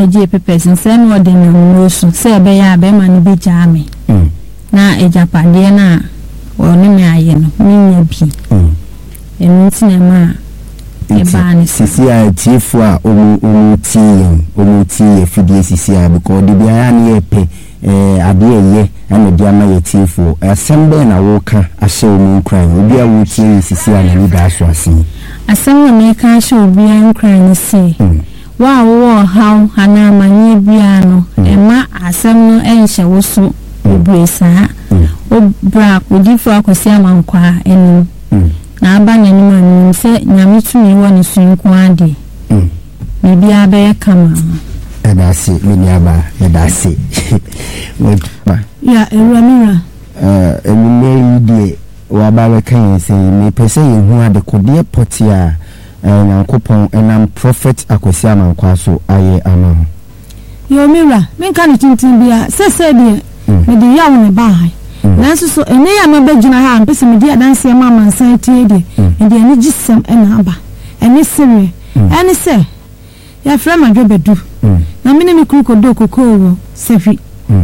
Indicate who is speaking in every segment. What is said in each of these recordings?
Speaker 1: na je pepes nse no de no so se be ya be ma no be jame na ejapade na oni me aye no minya bi enu tinema ebani
Speaker 2: sisi a tifu a omuti fidie sisi a because de bia na ye pe ade ye na dia ma ye tifu asembe na wo ka ahye omu nkran obi a wo tie sisi a na ni da so asen
Speaker 1: asembe na ka ahye obi a nkran ni se wa wo how hana manye bia no ema asem no enhye wo so obresa obra odifu akosi amankwa enu na abanya ni manu se nyame tumi woni sunko ade bibi abe kama
Speaker 2: edasi mini aba edasi
Speaker 1: ya ewamira
Speaker 2: emine die wa ba we kan se me pese ye hu ade kodie potia nyankopon enam prophet akosi amankwa so aye ama
Speaker 1: yo mira men kan tintin bia se de me de yawo ne ba hai nanso so ene ya ma bagina ha mpese me di adanse ma mansan tie de ende ani gisem ena aba ene sere ene se ya fra ma dwebedu na me ne me kruko do kokoro sefi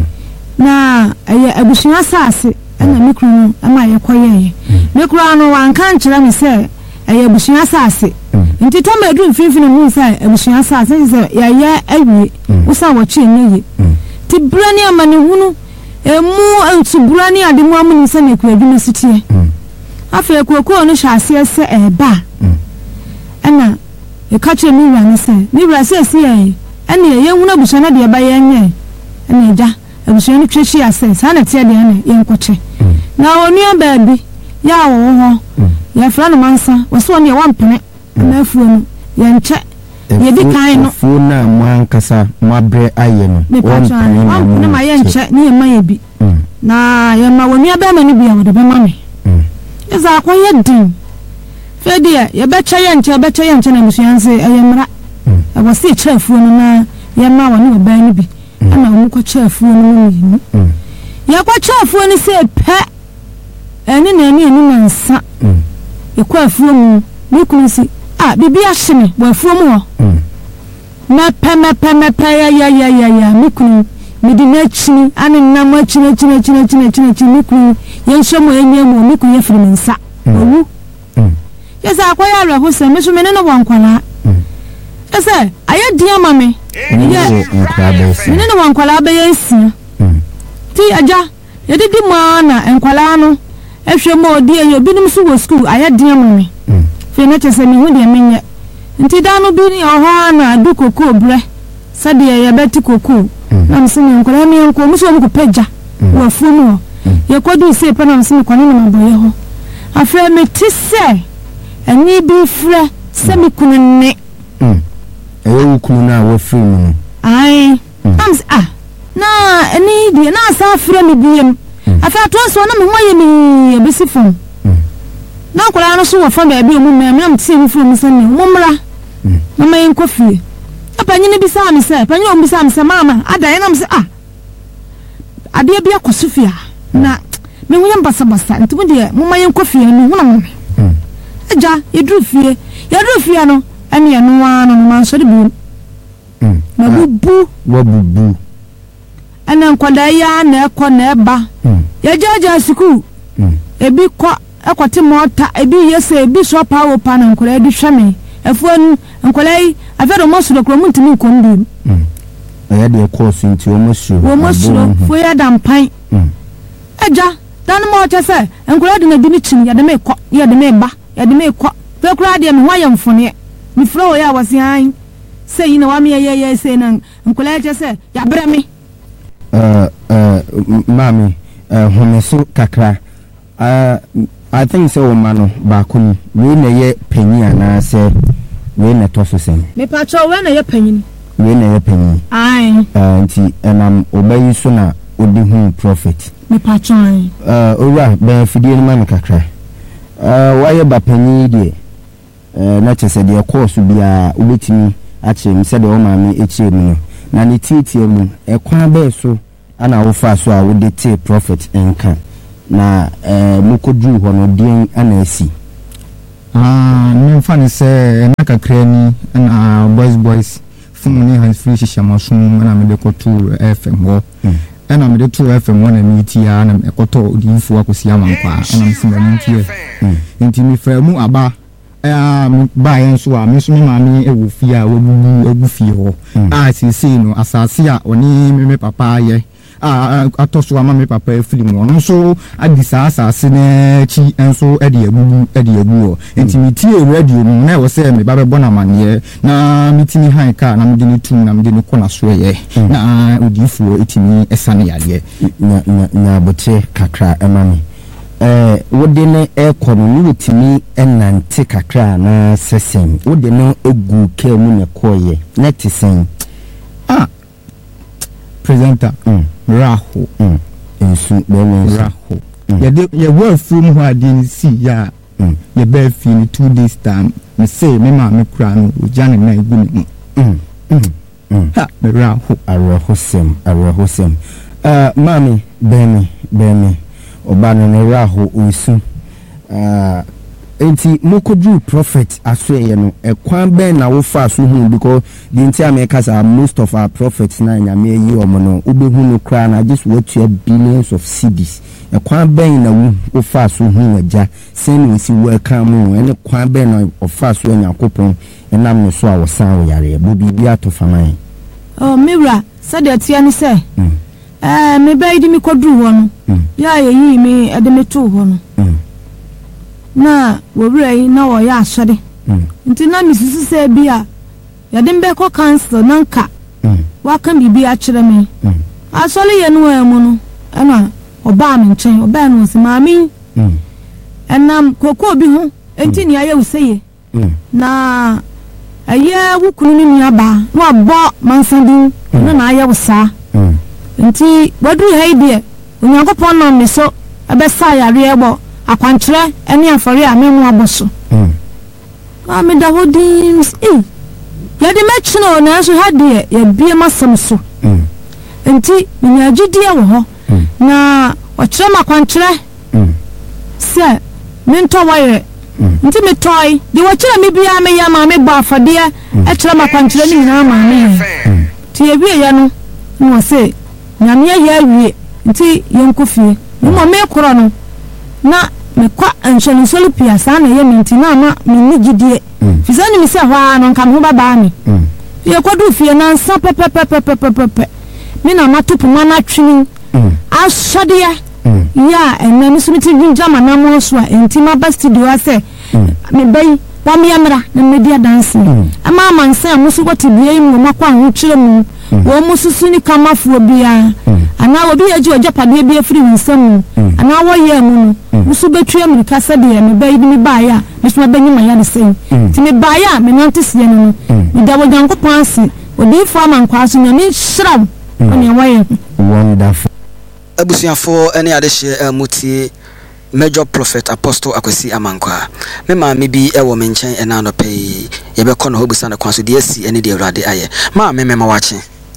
Speaker 1: na eye abusun asase ena me kru ama ye koye me kru anu wan kan kire me se eye abusun asase nti to ma du mfimfini mu sai abusun asase se ya ya awie usa wo chi enye ti brani amane hunu emu antuburani ademu amuni se ne kwadwuma sitie afa ekoko no hyase se eba ana e ka che mi wura ne se mi wura se ye ana ye hunu abusana de eba ye nye ana eja abusana no twehyi ase sa na tie de ana ye nkoche na onu aba bi ya wo ho ya fra no mansa wo so ne wampene na afuo no ye nche ye di kan no
Speaker 2: fu na mwankasa mabre aye no
Speaker 1: na ma ye nche ne ye ma ye bi na ye ma woni aba ma ne bia wo de be ma me eza akoye din fedie ye be che ye nche na musuanse aye mra abo se che afuo no na ye ma woni oba ne bi ana wo ko che afuo no ni ye ko che afuo ni se pe eni na eni na nsa ye ko afuo mu ni kunsi bibi ahime bo afuo mu ho na pemepe ya mikunu midi na chini ani na ma chini mikunu yenhwemo enyemu mikunu yefiri nsa owu yesa akoya arabo se meso mene no wankwala yesa aye dia mame mene no wankwala be yensia ti aja yedidi ma na enkwala no ehwemo odi eyo binim so wo school aye dia mame fe na chese mi hu de menye nti dano bi ni oho na du koko bre sade ye beti koko na msini nkola mi nko muso mu peja wo fumu ye kodu se pe na msini kwani na maboye ho afre me tise ani bi fre se mi kunu ne
Speaker 2: ewu kunu na wo fre mu
Speaker 1: ai ams na ani di na sa fre mi biem afa to so na me hoye mi ebesifon na kola no so wo fa ba bi mu me mtie mu fre mu sene mu mra na me nkofie apanyine bi sa me se panyine o bi sa me se mama ada na me se ade bia kosofia na me hu yam basa ntumu de mu mayen nkofie no hu na mo aja yedru fie no ane ya no wa no man so de bu na bubu ana nkwada ya na ekọ na eba ya jaja siku ebi kwa akwati mota ebi yese ebi so pawo pa na nkora edi hweme afuan nkora yi afero mosuro kro muntimi kondu
Speaker 2: ya de course nti o mosuro
Speaker 1: fo ya dampan aja dan mo cha se nkora de na di ni chin ya de me kọ ya de me ba ya de me kọ fe kura de me hwa mfone mi fro ya wasi han se yi na wa me ye se na nkora cha se ya bre me
Speaker 2: mami homeso kakra I think so mano bakuni we na ye panyi ana se we na to so sem
Speaker 1: me patro we na ye panyi
Speaker 2: ai nti enam obayi so na odi hu prophet
Speaker 1: me patro
Speaker 2: ora be fidie ni man kakra wa ye ba panyi de na chese de course bia ubetimi ache se de o ma me echi mu no na ne titie mu ekwa be so ana wo fa so a wo de te prophet enka na mukodru hono dien anasi
Speaker 3: me fani se na kakra ni na boys phone ni hands free shishamaso na me de koto FM ho na me de to FM ho na metia na me koto odinfo akosi amankwa na me sima ntie nti mi fra mu aba ba yen so a me so me maami ewo fi a wabu fi ho sisi no asase a oni me papa ye atoso ama me papa efiri mu no so adisa asase na chi enso ede agu enti mi tie radio no na wo se me ba be bona mane na mitini han ka na me de ni tum na me de ni kona so ye na odifo etimi esane yade
Speaker 2: na bote kakra emami wode ne ekono ni wetimi enante kakra na sesen wode no egu ke mu ne koye na tisen
Speaker 3: presenter raho
Speaker 2: ensu bele
Speaker 3: raho ye work from who adin see ya ye be feel 2 days time me say me ma me kura no ojane na egu ni ha me raho
Speaker 2: arahosem mami bemi obano ne raho onsu enti mokodu prophet asweye no ekwan ben na wo fa so hu because the entire makers are most of our prophets na nyame yi omo no obehu no kra na just what you billions of cedis ekwan ben na wo fa so hu aja sen we si welcome ene kwan ben na ofa so anyakopon enam no so a wo san wo yare bo bibia to faman
Speaker 1: mira said that you say me be di mi kodu ho no ya yi me ede me to ho no na wobrai na wo ya asode nti na misisi se bia ya de mbe ko cancel nanka wa kan bibi a kire me asole ye no emu no ana oba me nchen oba no se maami enam koko bi ho enti ni aye useye na aye wukunu ni nuaba no abo mansandin na aye usa nti bodu heide onyankopon na me so abesa yare ebo akwankyere ene afori a memu aboso me da hodin ya de mechino na so hade ya bie masam so enti nya gidie wo ho na okire makwankyere se mento waye nti me toy de wakire me bia me ya ma me gba afade e kire makwankyere ni na ma me ti ye bie ya no no se nyame ya wie nti yenkofie mo me koro no na me kwa anshani solupia sana ye minti na ma me gidie fizani mi se hwa no nka ho baba mi ye kodu fie na nsa pepepepepepepe mi na matupu mana twini ashade ya enne mi sumiti njama na mo so a enti ma ba studio ase me bai wa mi amra na media dance ama mansa musu ko tibie mu makwa ho kire mu wo mususu ni kamafu bia ana obi yaji ojapade bia firi nsam ana wo ye mu musu betue amerika sade me bai di me baaya mesu ba nyima ya de sei ti me baaya me nante sie no me da wojanko pansi odi fa man kwaso nyame shram oni waye
Speaker 2: wonderful
Speaker 4: abusuafo ene adehye mutie Major Prophet Apostle Akwesi Amankwa me ma me bi ewo me nchen ena no pei ye be kono hobusa na kwanso de asi ene de awrade aye ma me ma wache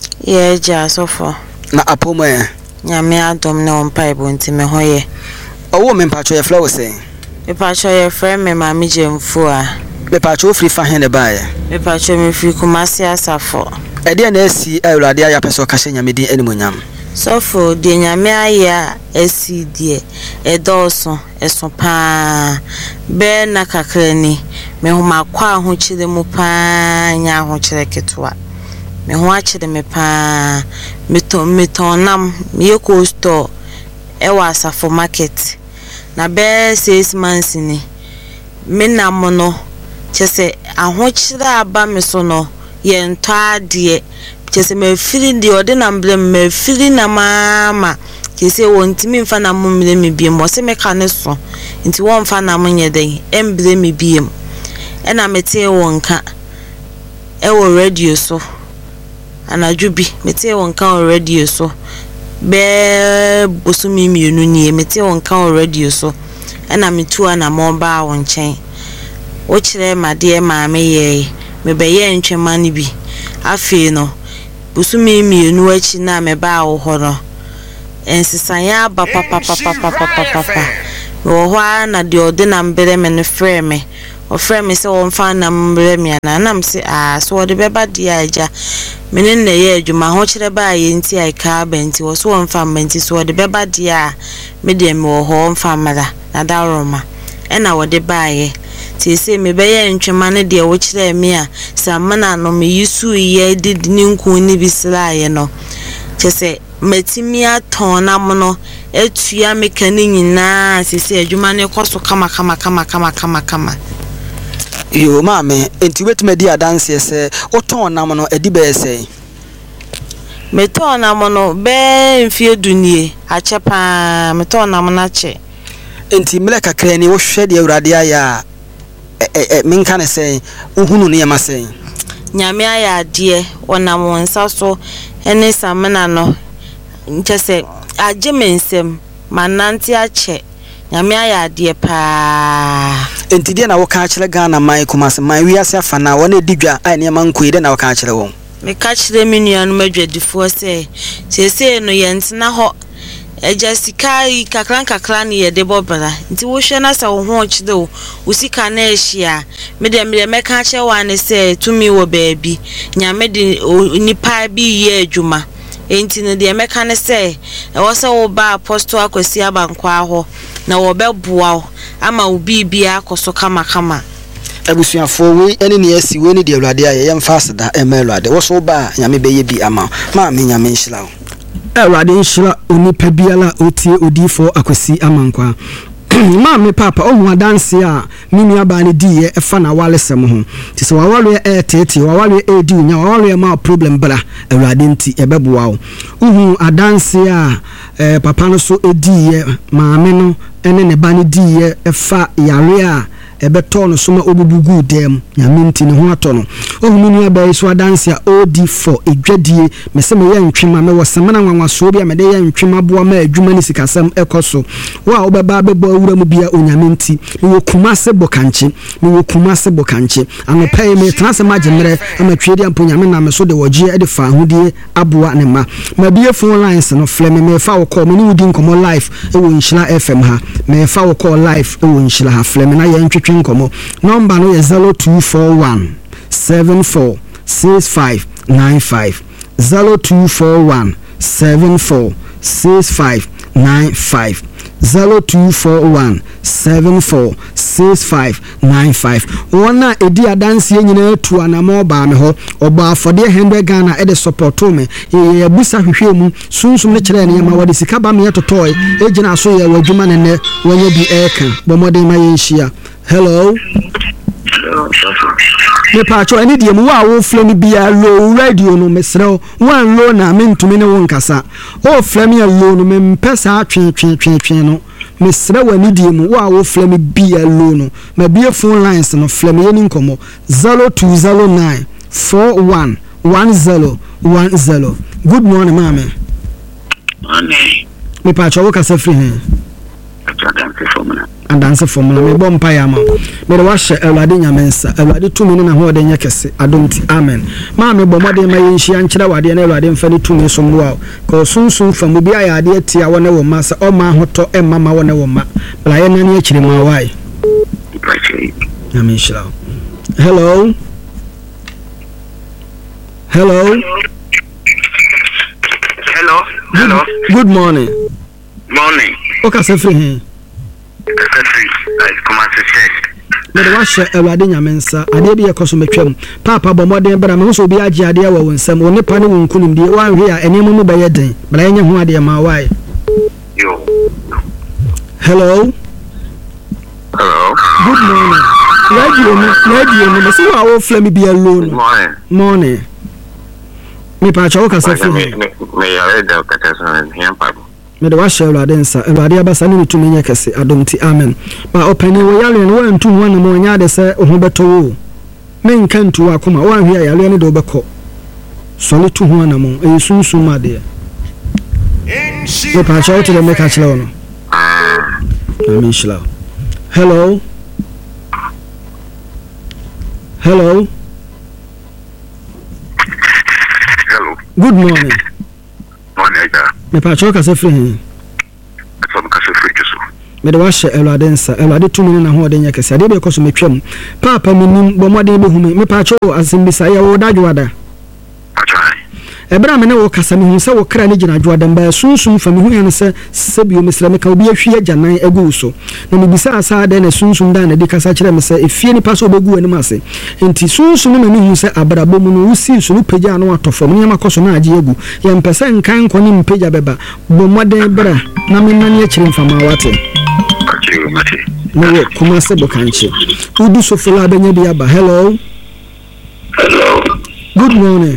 Speaker 5: ye ja sofo
Speaker 4: na apomo
Speaker 5: nyame adom na ompai bo nti me hoye
Speaker 4: owo me mpacho ye flower say
Speaker 5: me pacho ye frame me ma me jemfu a
Speaker 4: me pacho free fa hen de bae
Speaker 5: me pacho me free kumasi asafo
Speaker 4: e de na asi awrade aye apeso ka nyame din animonyam
Speaker 5: sofo de nyame aya esi die edoso eso pa be na kakrani me homa kwa ho chire mu pa nya ho chire ketwa me ho a chire me pa meton nam me ko store e wa asafo market na be 6 months ni me nam no chese aho chire aba me so no ye ntwa de chese me firi di ode na mblem me firi na mama chese wontimi mfa na mumle me biem bo se me ka ne so nti won mfa na munye den emble me biem e na mete wonka e wo radio so anajubi mete wonka o radio so be bosumi mienu ni mete wonka o radio so e na metu ana mo ba won chen wo kire made ma me ye me be ye ntwema ni bi afi no busumi mienu achi na me ba wo horo ensisanya ba papa wo ho na de ode na mbere me no frɛ me ofre me se won fa na mbre me na nam se so de beba dia aja mene na ye adwuma ho kire ba ye nti ai ka ba nti wo so won fa menti so de beba dia me de me wo ho mfa mara na da roma ena wo de ba ye ti se me be ye ntwema ne de wo kire me a samana no me yisu ye de ni nku ni bisla ye no chese metimi aton na mo no etua mekani nyina sisi adwuma ne koso kama
Speaker 4: yo maame enti wetime di adanse se oton nam no edi be se
Speaker 5: meton nam no be mfie dunie achepa meton nam na che
Speaker 4: enti mele kakra ni wo hwe de awurade aya menka ne se uhunu ne yema se
Speaker 5: nyame aya de wonam wonsa so ene samena no nchese agimensem mananti ache nyame aya de pa
Speaker 4: enti de na wo ka kire Ghana mai kuma se mai wiase afa na wona edidwa ai ne manko de na wo ka kire won
Speaker 5: me ka kire me nuanu madwadifo se sese no yentina ho ejasikai kakran ni yede bobara nti wo hwe na sa wo ho chide wo usika na ehia me de me ka che wa ne se tumi wo baabi nyame de nipa bi ye adwuma enti ne de me ka ne se e wo se wo ba apostle Akwasi Abankwa ho na wo beboa ama wo bibia akoso kama
Speaker 4: abusuafo we ene ne asi we ne de awurade aye yemfa aseda emelade wo so ba nyame beye bi ama ma me nyame nhyira wo
Speaker 6: awurade nhyira onipa biala otie odifo Akwasi Amankwa ma me papa ohu adanse a mini aba ne die efa na walesem ho ti se wawale tete wawale edi nya wawale ma problem bra awurade nti ebeboa wo uhu adanse a papa no so edi maame no ene ne ba ne die efa yare a ebeto no soma obubugu dem nyame nti ne ho ato no ohumuni aba iso adanse a OD4 edwadie mese me ye ntwema me wosemana nwanwaso bia me de ye ntwema boa ma adwuma ni sikasam ekoso wa obeba bebo awura mu bia onyame nti wo kumase bokanche anopai me transe magimre amatwedi ampo nyame na me so de wogie e de fa ahudie aboa ne ma bie phone lines no fleme me fa wo call me ni wudi nkomo live e wo Nhyira FM ha me fa wo call live e wo Nhyira ha fleme na ye ntwetwe nkomo number no is 0241 746595 0241 746595 0241 746595 wona edi adanse nyina tu anamo ba me ho oba afode 100 Ghana e de support me ye busa hwehwemu sunsum ne kire ne ma wode sika ba me totoy ejina so ye wadwuma ne wanya bi eka bomode ma ye nhia hello me pacho ani die mu wa wo flame bia low radio no mesrew wan low na mentumi ne won kasa o flame ya low no me mpesa twen no mesrew ani die mu wa wo flame bia low no ma bia phone lines no flame ye ni nkomo 0209 411010 good morning mama
Speaker 7: morning
Speaker 6: me pacho wo kasa free he adanse formula me bom pa ya ma me de wahye awurade nyamensa awurade tumi ne na ho de nya kese adonti amen ma me bom de ma yenhia nkyira wade na awurade mfa ne tumi so mwa ko sunsun famu bia ya ade atia wona wo ma sa o ma hoto e mama wona wo ma bla ye nani akire ma wai amen shira hello good morning okay say free Mede wahye awurade nyamensa ade bi ekoso metwam papa bomoden bra me so bi age ade wa wonsam wo nepa ne wonkunum die wanhwe a enemu mu baye den bra yenye ho ade ma wai hello good morning radio me so wa wo flame bi alone morning me pa cha wo kasa fu
Speaker 7: me ya da kata so hen papa
Speaker 6: me de wahye awurade nsa awurade abasa ne tumi nya kese adomti amen ma opani wo yale no wantu ho na mo nya de se ho beto wo men kantu akoma wanhwe a yale ne de obekọ sole tu ho na mo e sunsun ma de me pa cha wo te me ka chile wono amen shila hello good morning me pa cha wo ka se free
Speaker 7: from Kasufri Jusu
Speaker 6: me de washe Elwade nsa Elwade tumi na ho de nya kese ade be koso metwam papa minim bo modern be humi me pa cho asimbisa ya wo dadwada ebra me ne wo kasa me hu se wo kra ne gina adwada mba sunsun fa me hu yan se sebio mesra me ka obi ahwie agyanan egu so na me bisa asa de na sunsun da na di kasa kire me se efie ni pa so obegu anim ase enti sunsun me hu se abrabo mu no usi so no pagya no atofo me ma koso na age egu ya mpese nkan ko ni mpagya beba bo modern bra na me nani akire mfama wate no kuma se bokanche udu so fola benye bi aba hello good morning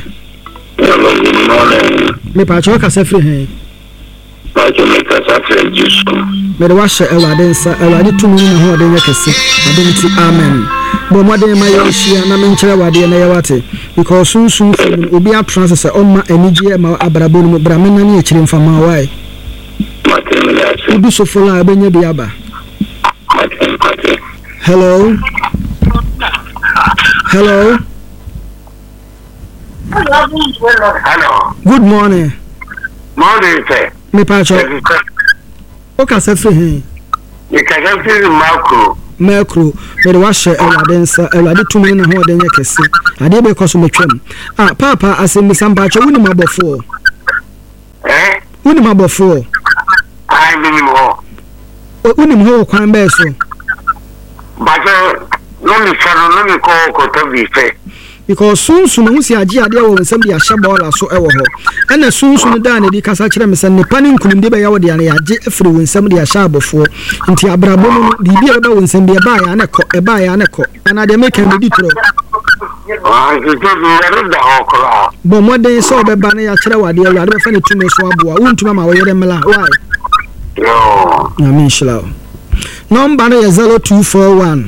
Speaker 6: me pa cho ka sefre he
Speaker 7: pa cho me ka sefre jusu
Speaker 6: me de washe Elwade nsa Elwade tumi na ho de nya kese adonti amen bo modern ma yo hia na me nkyere wade na yewate because sunsun fam obi atran se omma anigye ma abrabo no bra me na ne akire mfama wai udu so fola benye bi aba hello good morning
Speaker 7: sir
Speaker 6: me pacho o ka se fi hin
Speaker 7: you can have to
Speaker 6: macro me de washe Elwade nsa Elwade tumi na ho de nya kese ade be koso metwam papa asemi sampacho wuni mabofo wuni mabofo
Speaker 7: I mean ho
Speaker 6: wuni ho kwan be so
Speaker 7: but no me ko to be fair
Speaker 6: because sunsun no si age ade wo nsam de ahye ball so ewo ho ena sunsun da na di kasa kire me se ne pani nkunum de be yawo de ya age afiri wo nsam de ahye abofo nti abrabo no bibi e be wo nsam de ba ya na ko ana de make am di tro bo modern so be ba na ya kire wade ya wade be fa ne tumi so aboa wontuma ma wo yere mela why na min shila number no 0241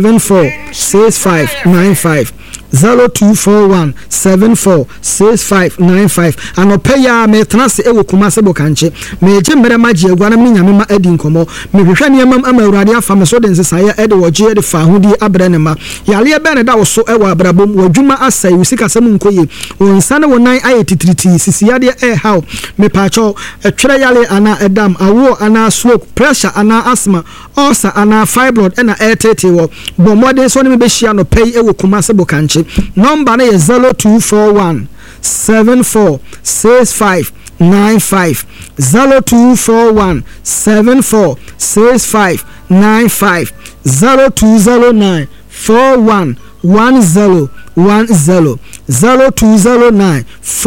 Speaker 6: 746595 0241 746595 anope ya me transe ewo kumase bokanche me je mere maji egwana me nyame ma adi nkomo me hwehwe ne mam amawurade afa me so de nsesaya ede woje de fa hudi abrane ma yale ebe ne da wo so ewo abrabom wadwuma asai usika sam nkoye wonsane wonan ayetitriti sisiyade how me pacho etwere yale ana edam awo ana stroke pressure ana asthma ulcer ana fibroid na etete wo bomode so ne me be hia no pay ewo kumase bokanche number na 0241 746595 0241 746595 0209 4110 0209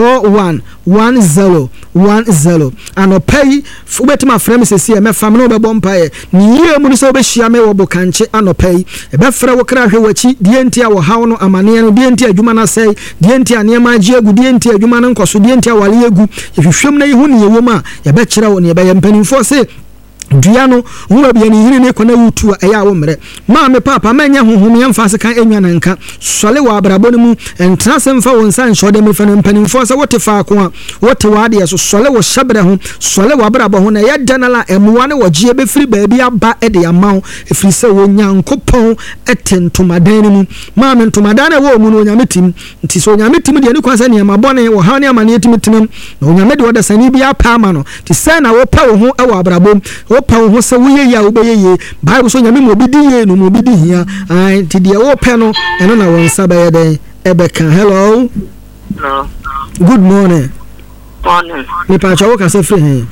Speaker 6: 4110 and pay fubetima frame se see me family be bompae ni ye mu so be hia me wo bokanche anopay e be fra wo kra hwe wachi die ntia wo hawo no amane no die ntia adwuma na sei die ntia ne ma gie gu die ntia adwuma no nkoso die ntia wale egu ehwehwem na ye hu ne ye wo ma ye be kira wo ne ye be yempanimfo se duano huwa bia ni yiri ne kona wutu aya wo mre ma me papa manya honhom yemfa se kan enwa nanka sole wa abrabo ne mu entra se mfa won san shode me fa mpanimfo se wote fa ko a wote wade ye so sole wo shabre ho sole wa abrabo ho na ye danala emwa ne wogie be firi ba bia ba e de amaw e firi se wo nyankopon etentomadan ne mu ma me ntomadan na wo mu no nyametim nti so nyametim de ne kwansa ne ma bone wo ha ne amane etimitim na nyamede woda sani bia pa ama no ti se na wo pa wo ho e wo abrabo pa wo se wo ye ya wo be ye Bible so nyame mo bi di ye no mo bi di hia ai ti de wo pe no eno na won sa ba ye den ebeka hello good morning me pa cha wo ka se free he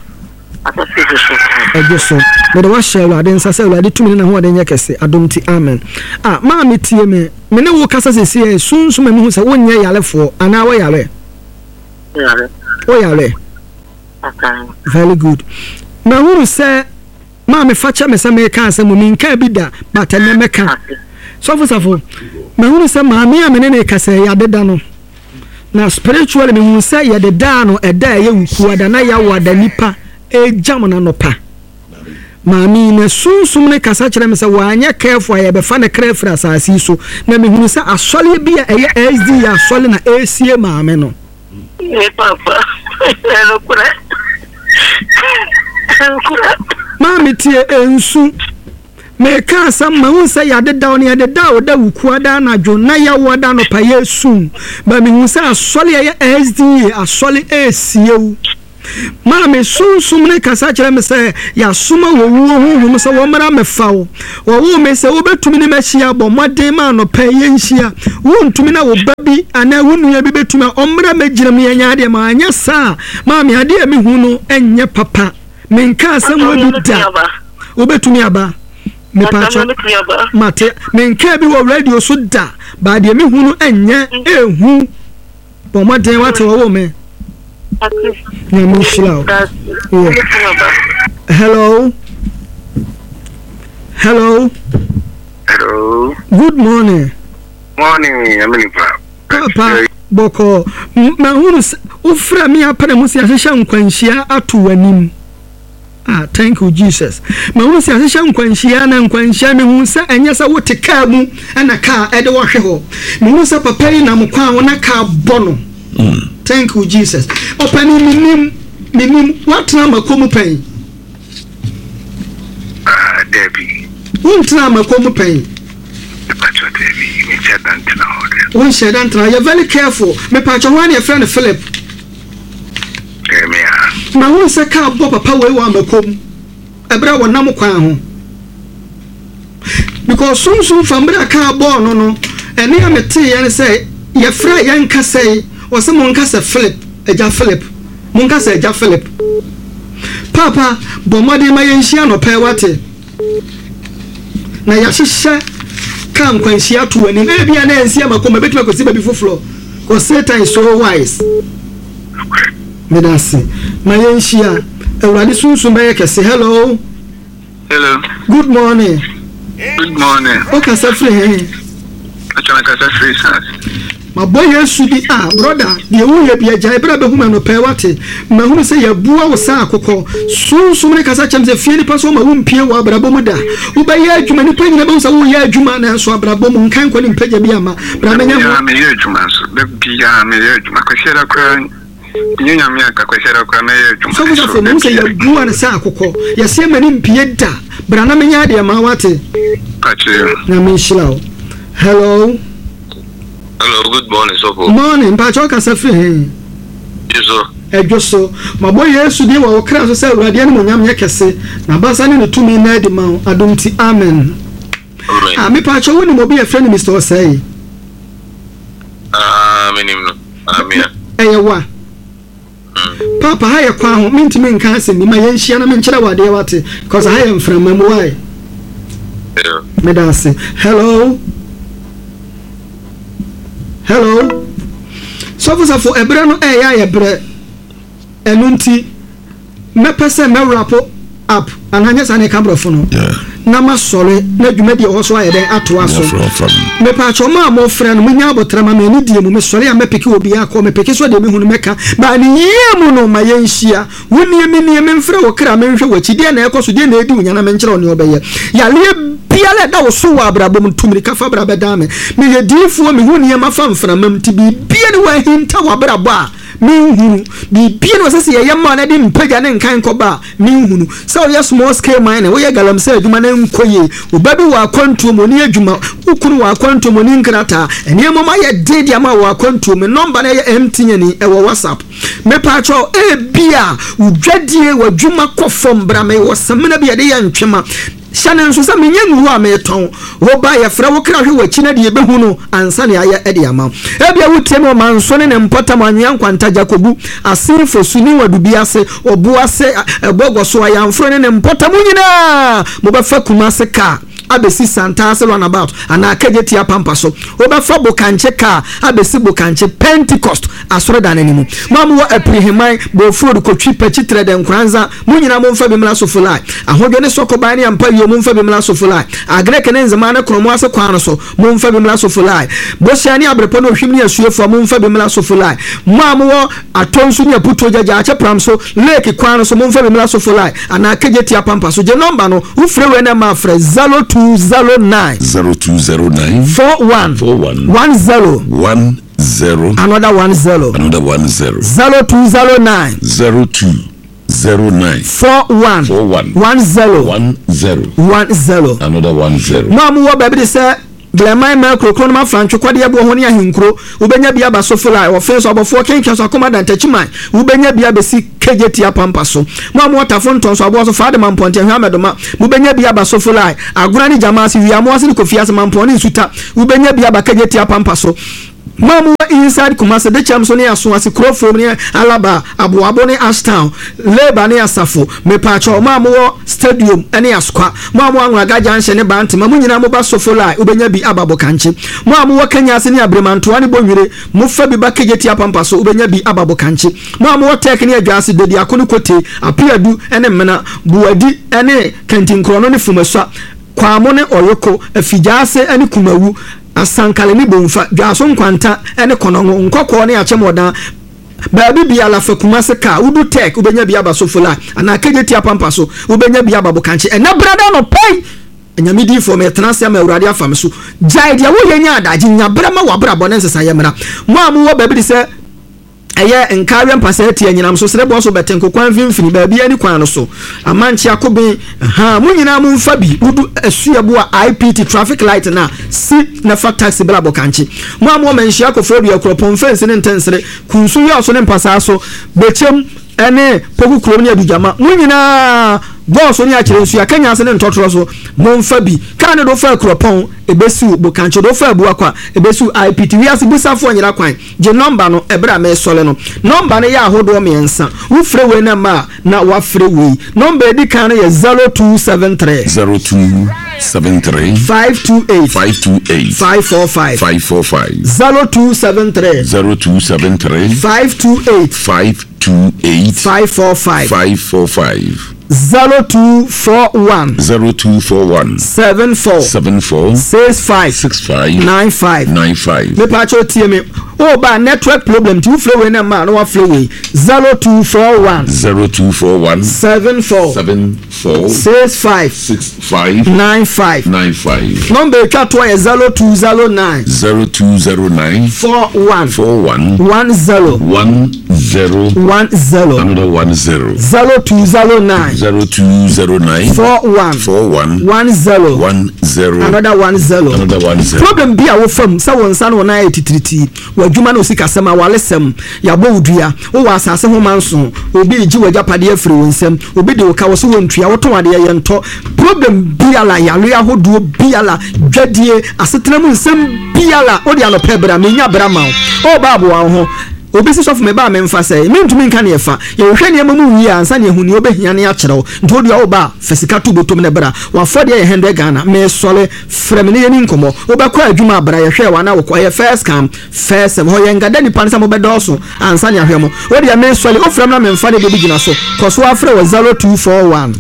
Speaker 6: so me de wa share ade nsa se ade tumi na ho ade nya kese adomti amen ma me tie me ne wo kasa se se sunsun me hu se wo nya yalefo ana wo yale very good na huru se ma me facha me se me ka se mo min ka bi da but na me ka sofo na huru se ma me amene ne ka se ya deda no na spiritually me hu se ya deda no eda ye wuku ada na ya wada nipa ejam na no pa ma mi na sunsum ne kasa kire me se wanya careful ya be fa na krefra asasi so na me hu se asole bi ya SD ya asole na ACA ma me no
Speaker 7: papa
Speaker 6: Mami tie ensu me ka sam ma hu se ya de da oni ya de da o da wuku ada na jo na ya woda no pa yesu ba mi hu se asole ya SD asole ACU maame sunsum ne kasa kyerɛ me sɛ yɛasoma wɔwuo honhom sɛ wɔmmra mefa wo wɔwo me sɛ wobɛtumi ne mahyia bɔ mmɔden ma anɔpɛ yɛnhyia wontumi na wo ba bi anaa wo nua bi bɛtumi a ɔmmra mɛgyina mu yɛnya adeɛ ma anyɛ saa maame adeɛ a mehu no ɛnyɛ papa menka asɛm wɔ bi da wobɛtumi aba mepakyɛ mate menka bi wɔ radio so da baadeɛ mehu no ɛnyɛ ɛhu bɔ mmɔden wate wɔwo me Hello. Hello.
Speaker 7: Hello.
Speaker 6: Good morning.
Speaker 7: Morning,
Speaker 6: Papa Boko. Mahunus ufra mi apana musi asesha nkwanhia ato wanim. Thank you Jesus. Mahunus asesha nkwanhia na nkwanhia me hu se enye se wote kaa mu na kaa ede wo hwe ho. Me hu se papa yi na mkwa wo na kaa bono. Thank you Jesus. Open minim what na makomu pen.
Speaker 7: Debbie.
Speaker 6: What na makomu pen.
Speaker 7: Debbie, me chedan tena order.
Speaker 6: One chedan tena. You're very careful. Me pacho one your friend Philip. Ma won se ka bo papa we wa makomu. Ebra wo nam kwan ho. Because sunsun famra ka bo no ene amete ye say ye fra yan ka say was a monkasa Philip, a ja Philip, monkasa ja Philip. Papa, bomadi mayensiano pewate. Na yashisha come kwensia to any maybe an NC Makoma bet me see before floor. Because Satan is so wise. Medasi, mayensia, a radisun sumayaka say hello.
Speaker 7: Hello.
Speaker 6: Good morning.
Speaker 7: Good morning.
Speaker 6: Okay, Safri.
Speaker 7: I try to say free.
Speaker 6: My boy should be brother, the way be a jibra woman of pewate. My home say a bua was sakoko. So many casachams a feely person whom Pia Brabomuda. Ubaya Jumani playing about a year Juman and so Brabom can't call him Pejabiama. Bramania, I'm a year Juman, the Pia, Mayor Jumaca crying. You know me, a Caquera crying. So from them say a bua and sakoko. Yasim and Pieta, Branamia, dear Mawate. Namishlau. Hello.
Speaker 8: Hello, good morning, Sopo.
Speaker 6: Morning, Pachoka Safi.
Speaker 8: Yes, sir.
Speaker 6: Ejoso, my boy, yes, today we will crash ourselves. Radian Munyam Yakase, Nabasani no 2 minutes demand. Adumti, amen. Amen. Me Pacho, when you be a friend, Mr. Osei.
Speaker 8: Amen.
Speaker 6: Ewa. Papa, higher crown, mean to me in Cassin, my young Shiana Menchera, dear Wati, because I am from Memoy. Medasi. Hello. Hello. So for a brand a bread. Enunti. Me pese me wrap up. And I just an cameraphone. Nama sorry. Na jumedi also I then atwa so. Me pa choma mo friend me nya botrama me ni die mu me sorry me peki obi akọ me peki so de me hunu meka. Ba ni yemu no ma yenhia. Woni me mfre wo kra me hwe wachi de na ekoso de na edi unyana me nkyere oni obeye. Ya le biale da wo so wa abrabom tumiri kafa abrabe dame. Me ye difo me hunu ye mafa mfra mam ti bi bia ne wa hinta wa abrabo a minhunu bi bia no sese ye yamma na de mpaga ne nkan koba minhunu so ye small scale mine we ye galamse adwuma na nkoye obabi wa kwantuo mo ne adwuma ukunu wa kwantuo mo ne nkrata ene mama ye dedi ama wa kwantuo me number na ye mtnyani e wo WhatsApp me pa cho e bia udwadie wa dwuma kofom bra me wo semna bia de ye ntwema Shannon so some young woman may tongue, or buy a fraud crash with China de Behuno and Sunny Eddie amount. Ebia would tell man sonin and Potaman young Quanta Jacobu, a sin for Suniwa Dubiase or Boase a bogo so I am friend and Potamuna Mobafakumase car. Abesi Santa run about and I can't get your pampaso. Oba Fabo canche car, Abesibo canche Pentecost, as rather than anymore. Mamu a prehemai, Boford cochi pechitre and Kranza, Munina Monfabimla Sofulai, a Hogane Sokobani and Payo Monfabimla Sofulai, a Greek and Zamana Cromwasa Quanoso, Monfabimla Sofulai, Bosiani Abrepono Himia Sue for Monfabimla Sofulai, Mamu a Tonsunia Puto Jaja Pramso, Lake Quanoso Monfabimla Sofulai, and I can't get your pampaso. Genombano, who freewena Mafre, Zalo 209
Speaker 9: 0209
Speaker 6: 41 10 another 10 0209 41 10
Speaker 9: another 10
Speaker 6: Mamu wa baby say Blemai Melcro Cronoma Francho Quadia Bohonia Hinkro, Ubenya Biaba Sofola, or Face of 4 Kings or Commandant Techimai, Ubenya Biabesi Kegetia Pampaso, Mam Water Fontons, I was a father man point and Hamadoma, Ubenya Biaba Sofola, Agrani Jamasi, we are more than Kofias Mamponi Suta, Ubenya Biaba Kegetia Pampaso. Mamu inside Kumasi de Chamsoni Aswasi Crofo near Alaba, Abuabone Ashtown, Leba near Safo, Mepacho, Mamu Stadium, any Asqua, Mamu Ragajan Shene Banti, Mamuna Moba Sofola, Ubenya bi Ababo Kanchi, Mamu Kenya Senia Breman, Tuani Bonure, Mufabi Bakegetia Pampaso, Ubenya bi Ababo Kanchi, Mamu taking a gas, the Diakunu Kote, appear do, and a mena, Buadi, any Kentin Crononi Fumesa, Kwamone Oyoko, a Fijase, and Kumawu. Asankale ni bonfa dwaso nkwanta ene konongo nkokko ne achemodan baabi bia la fakumase ka udu tek ubenya bia basofola ana kegeti apampaso ubenya bia babokanche ena brada no pai enyamidi for me transia ma urade afamso jai dia wo yenya adaji nya brama wa bra bonense sayemra mo amu wo baabi se eye enkawe mpasati anyinam so sere bo so betenko kwan finfini baabi ani kwan no so amanchi akobe ha munyina mu mfa bi udu asuabo a IPT traffic light na si na fa taxi bla bokanchi mo amu menhia akofo bia kropon fence ne ntensere kunsu ya so ne mpasa so bechem ene poku krom ne adujama munyina boss oni akire nsu ya kanya se ne ntotoro so mo mfa bi kan do fa kropon ebesu bokanchi do fa abu akwa ebesu IPT wi ase busafo anyira kwan je number no ebra me sole no number ne ya hodo me ensa wo frɛ we na ma na wa frɛ we number edi kan ye 0273 528 545 0273 528 545 0241 74 65 95 me pacho tie me o ba network problem ti flow na ma no wa flow 0241 74 65 95 number chato is 0209 41 10
Speaker 9: another 10
Speaker 6: 0209 41 10 another 10 problem be our firm so one san one 83 wadwuma no sika sema walesem yabo udua wo wasase ho manso obi ji wajapade afiri wonsem obi de woka wo so wontua wo ton ade yento problem biala yalo ahodo biala dwadie asetena mu nsem biala odi alo pebra menya brama o babo wa ho obi si sofu me ba me mfa say me ntumi nka ne fa ye hwe ne mamu wi ansa ne hu ne obehia ne akyerew nto dia oba fasika tu botom ne bra wa fode ye 100 Ghana me sole frem ne ye ni nkomo obekwa adwuma abra ye hwe wa na wo ye first come first ho ye ngada ni pansa mo bedoso ansa ne ahwe mo odia me sole o frem na me mfa ne be bigina so koso afre wo 0241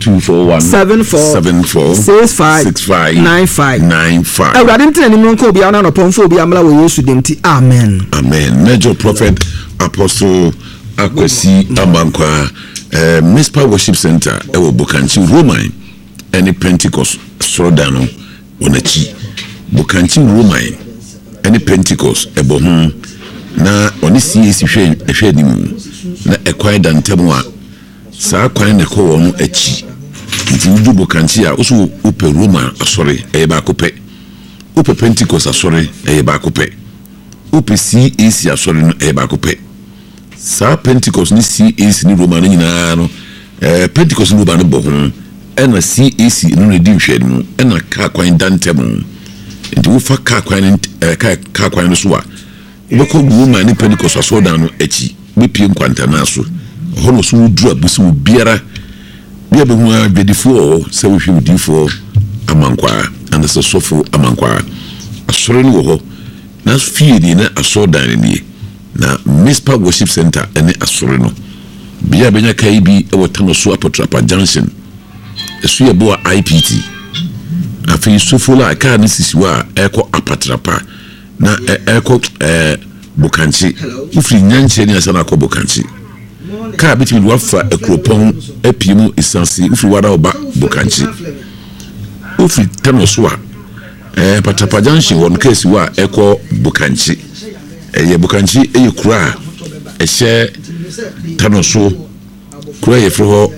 Speaker 6: 74 65 95 awrade ntene ni nko obi ana no pomfo obi amla wo Yesu demti amen
Speaker 9: Major Prophet Apostle Akwesi Amankwa Municipal Worship Center ewo Bukanchi Roman any Pentecost Srodano onachi Bukanchi Roman any Pentecost ebo na oni CAC hwe ni mu na ekwan dantemu a saa kwan ne ko wonu achi nti udu Bukanchi a oso upe Roman asore eba kope upe Pentecost asore eba kope UPC is ya sorry no eba kope sa Pentecost ni CAC ni Roman nyina no Pentecost no ba no bohun ena CAC no ne di hwede mu ena ka kwan dantem nti wo fa ka kwan ka kwan no so a wo ko Roman ni Pentecost aso dan no achi be pie nkwanta na so hono so duru abusu biara bia be hu adwedifo se wo hwe udifo Amankwa and the sofo Amankwa asore ni wo ho na fiedi na asodan ni na Municipal Worship Center ene asore no bia benya kai bi e wotano so apotrapa junction esu ye bo IPT afi sufula ka ni sisiwa eko apatrapa na eko Bukanchi ufri nyanche ni asana ko Bukanchi ka biti mi wafa ekropon epimu isansi ufri wada oba Bukanchi ufri tano so Patapa junction won case wa eko Bukanchi ye Bukanchi e kura e she tanoso kura ye fro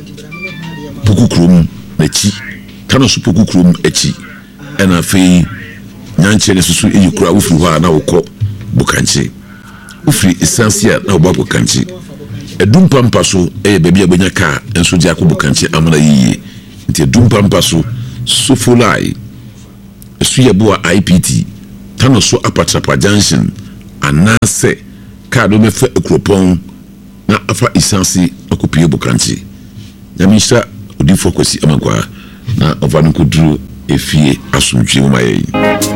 Speaker 9: pukukrum na chi tanoso pukukrum echi ena fe nyanche ne susu eyikura wofiri ho a na wokɔ bukanche wofiri esansia na wobɔ bukanche edumpampa so baabi a benya ka enso di akɔ bukanche amana yiye nti edumpampa so sofolai esu yɛboa IPT tano so apatrapa junction anase ka do mefa ekropon na afa esansi akɔpie bukanche nyamisha odifo kwasi amankwa na ovanku duru efie asumdwe umaye.